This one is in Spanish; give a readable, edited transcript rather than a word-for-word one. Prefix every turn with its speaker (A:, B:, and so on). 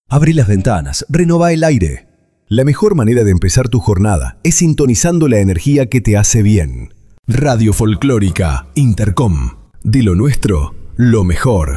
A: Abrí las ventanas, renová el aire.
B: La mejor manera de empezar tu jornada es sintonizando la energía que te hace bien.
A: Radio Folclórica Intercom.
B: De lo nuestro, lo mejor.